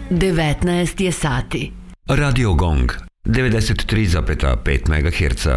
19 je sati. Radio Gong, 93,5 MHz.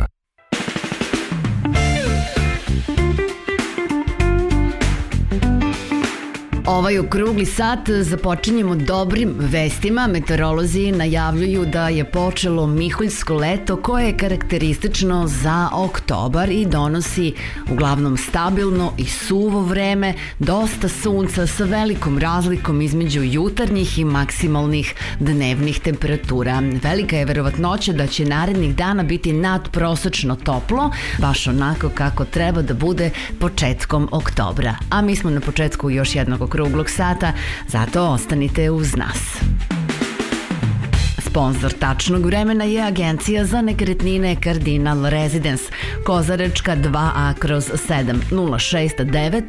Ovaj okrugli sat započinjemo dobrim vestima. Meteorolozi najavljuju da je počelo miholjsko leto koje je karakteristično za oktobar i donosi uglavnom stabilno i suvo vreme, dosta sunca sa velikom razlikom između jutarnjih i maksimalnih dnevnih temperatura. Velika je verovatnoća da će narednih dana biti nadprosečno toplo, baš onako kako treba da bude početkom oktobra. A mi smo na početku još jednog okruglog sata, zato ostanite uz nas. Sponzor tačnog vremena je Agencija za nekretnine Cardinal Residence, Kozarečka 2A/7 069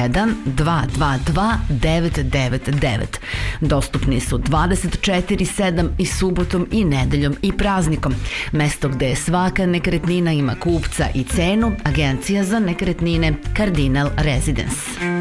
1222 999. Dostupni su 24/7 i subotom i nedeljom i praznikom. Mesto gde svaka nekretnina ima kupca i cenu, Agencija za nekretnine Cardinal Residence.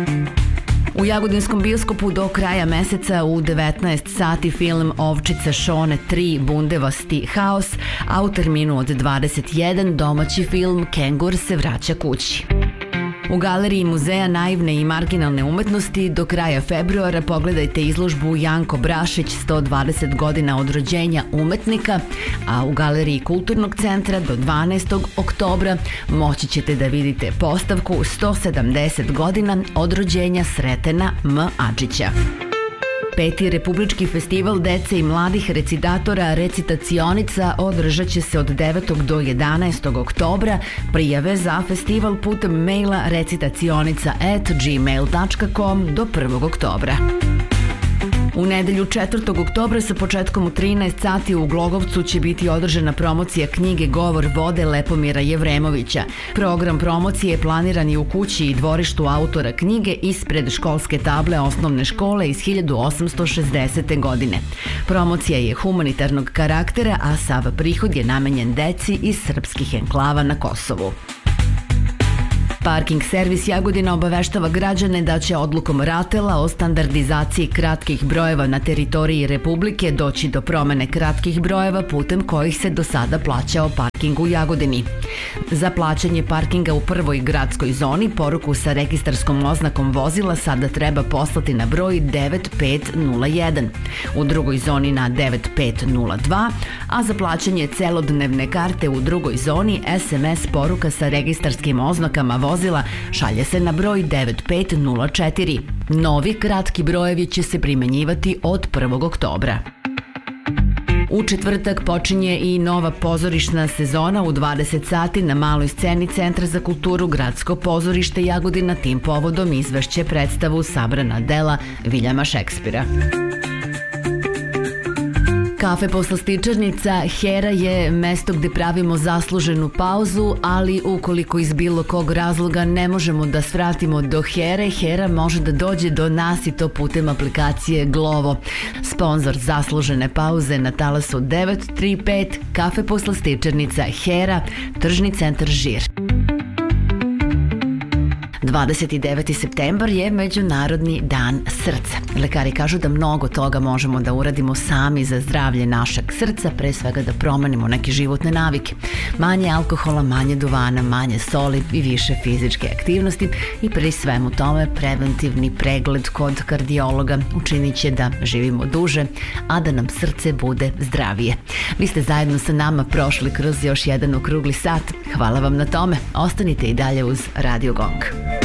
U Jagodinskom bioskopu do kraja meseca u 19 sati film Ovčice Šone 3 Bundevasti haos, a u terminu od 21 domaći film Kengur se vraća kući. U Galeriji Muzeja naivne i marginalne umetnosti do kraja februara pogledajte izložbu Janko Brašić 120 godina od rođenja umetnika, a u Galeriji Kulturnog centra do 12. oktobra moći ćete da vidite postavku 170 godina od rođenja Sretena M. Adžića. 5. Republički festival dece i mladih recitatora recitacionicA održat će se od 9. do 11. oktobra. Prijave za festival putem maila recitacionicA@gmail.com do 1. oktobra. U nedelju 4. oktobra sa početkom u 13 sati u Glogovcu će biti održana promocija knjige Govor vode Lepomira Jevremovića. Program promocije planiran je u kući i dvorištu autora knjige ispred školske table osnovne škole iz 1860. godine. Promocija je humanitarnog karaktera, a sav prihod je namenjen deci iz srpskih enklava na Kosovu. Parking servis Jagodina obaveštava građane da će odlukom RATEL-a o standardizaciji kratkih brojeva na teritoriji Republike doći do promene kratkih brojeva putem kojih se do sada plaćao parking u Jagodini. Za plaćanje parkinga u prvoj gradskoj zoni poruku sa registarskom oznakom vozila sada treba poslati na broj 9501, u drugoj zoni na 9502, a za plaćanje celodnevne karte u drugoj zoni SMS poruka sa registarskim oznakama vozila šalje se na broj 9504. Novi kratki brojevi će se primenjivati od 1. oktobra. U četvrtak počinje i nova pozorišna sezona u 20 sati na maloj sceni Centra za kulturu Gradsko pozorište Jagodina. Tim povodom izvešće predstavu Sabrana dela Viljama Šekspira. Kafe poslastičarnica Hera je mesto gde pravimo zasluženu pauzu, ali ukoliko iz bilo kog razloga ne možemo da svratimo do Here, Hera može da dođe do nas i to putem aplikacije Glovo. Sponzor zaslužene pauze na talasu 935, Kafe poslastičarnica Hera, Tržni centar Žir. 29. septembar je Međunarodni dan srca. Lekari kažu da mnogo toga možemo da uradimo sami za zdravlje našeg srca, pre svega da promenimo neke životne navike. Manje alkohola, manje duvana, manje soli i više fizičke aktivnosti i pri svemu tome preventivni pregled kod kardiologa učinit će da živimo duže, a da nam srce bude zdravije. Vi ste zajedno sa nama prošli kroz još jedan okrugli sat. Hvala vam na tome. Ostanite i dalje uz Radio Gong.